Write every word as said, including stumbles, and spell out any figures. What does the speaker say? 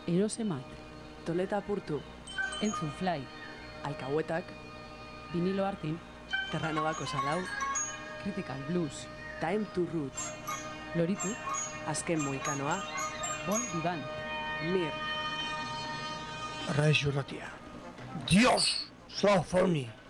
Erosemat, Toleta apurtu, Entzun Fly, Alkahuetak, Vinilo Artin, Terranobako Salau, Critical Blues, Time to Roots, Loritu, Azken Moikanoa, Bon Vivant, Mir, Raiz Urratia. Dios, slow for me.